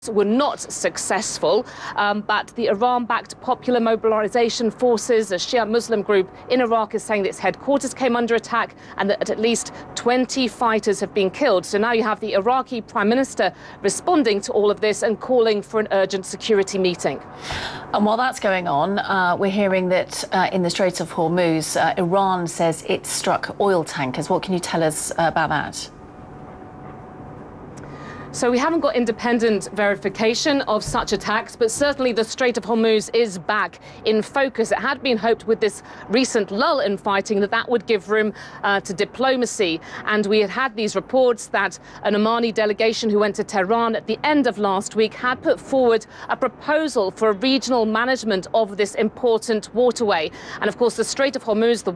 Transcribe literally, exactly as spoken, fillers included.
were not successful, um, but the Iran-backed Popular Mobilization Forces, a Shia Muslim group in Iraq, is saying that its headquarters came under attack and that at least twenty fighters have been killed. So now you have the Iraqi Prime Minister responding to all of this and calling for an urgent security meeting. And while that's going on, uh, we're hearing that uh, in the Strait of Hormuz, uh, Iran says it struck oil tankers. What can you tell us uh, about that? So we haven't got independent verification of such attacks, but certainly the Strait of Hormuz is back in focus. It had been hoped with this recent lull in fighting that that would give room uh, to diplomacy. And we had had these reports that an Omani delegation who went to Tehran at the end of last week had put forward a proposal for regional management of this important waterway. And of course, the Strait of Hormuz, the